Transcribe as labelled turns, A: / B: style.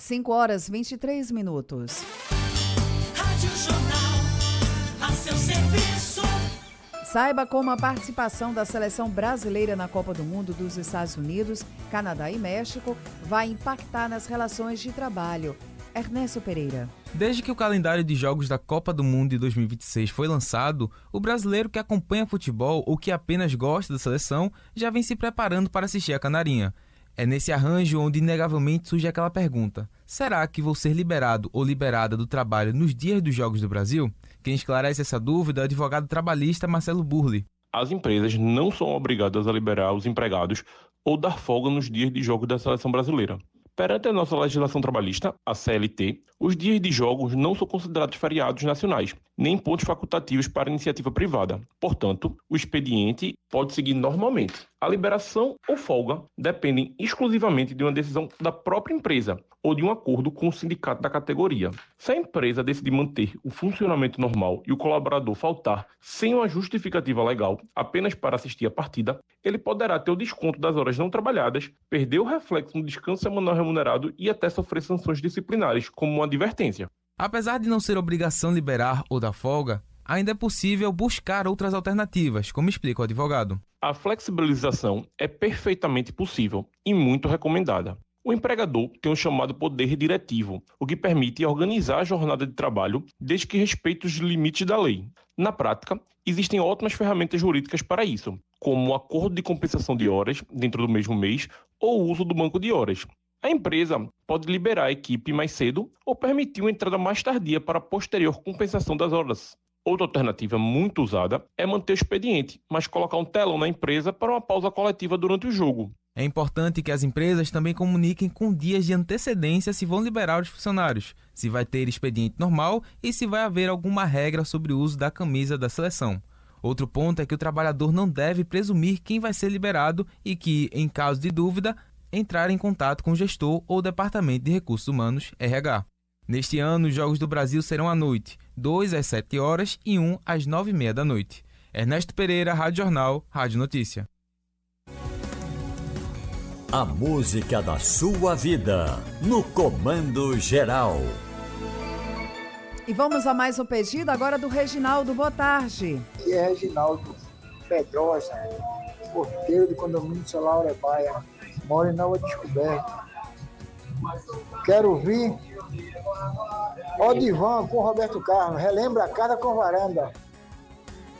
A: 5h23.
B: Rádio Jornal, a seu serviço.
A: Saiba como a participação da seleção brasileira na Copa do Mundo dos Estados Unidos, Canadá e México vai impactar nas relações de trabalho. Ernesto Pereira.
C: Desde que o calendário de jogos da Copa do Mundo de 2026 foi lançado, o brasileiro que acompanha futebol ou que apenas gosta da seleção já vem se preparando para assistir a Canarinha. É nesse arranjo onde inegavelmente surge aquela pergunta: será que vou ser liberado ou liberada do trabalho nos dias dos Jogos do Brasil? Quem esclarece essa dúvida é o advogado trabalhista Marcelo Burli.
D: As empresas não são obrigadas a liberar os empregados ou dar folga nos dias de jogo da seleção brasileira. Perante a nossa legislação trabalhista, a CLT, os dias de jogos não são considerados feriados nacionais, nem pontos facultativos para iniciativa privada. Portanto, o expediente pode seguir normalmente. A liberação ou folga dependem exclusivamente de uma decisão da própria empresa ou de um acordo com o sindicato da categoria. Se a empresa decidir manter o funcionamento normal e o colaborador faltar sem uma justificativa legal apenas para assistir a partida, ele poderá ter o desconto das horas não trabalhadas, perder o reflexo no descanso semanal remunerado e até sofrer sanções disciplinares, como uma advertência.
C: Apesar de não ser obrigação liberar ou dar folga, ainda é possível buscar outras alternativas, como explica o advogado.
D: A flexibilização é perfeitamente possível e muito recomendada. O empregador tem o chamado poder diretivo, o que permite organizar a jornada de trabalho desde que respeite os limites da lei. Na prática, existem ótimas ferramentas jurídicas para isso, como o acordo de compensação de horas dentro do mesmo mês ou o uso do banco de horas. A empresa pode liberar a equipe mais cedo ou permitir uma entrada mais tardia para a posterior compensação das horas. Outra alternativa muito usada é manter o expediente, mas colocar um telão na empresa para uma pausa coletiva durante o jogo.
C: É importante que as empresas também comuniquem com dias de antecedência se vão liberar os funcionários, se vai ter expediente normal e se vai haver alguma regra sobre o uso da camisa da seleção. Outro ponto é que o trabalhador não deve presumir quem vai ser liberado e que, em caso de dúvida, entrar em contato com o gestor ou Departamento de Recursos Humanos, RH. Neste ano, os Jogos do Brasil serão à noite, 2 às 7 horas e 1 às 9h30 da noite. Ernesto Pereira, Rádio Jornal, Rádio Notícia.
E: A música da sua vida, no Comando Geral.
A: E vamos a mais um pedido agora do Reginaldo. Boa tarde.
F: Aqui é Reginaldo Pedrosa, porteiro do condomínio Solar Urebaia, moro em Nova Descoberta. Quero ouvir Odivan com Roberto Carlos, relembra a casa com varanda.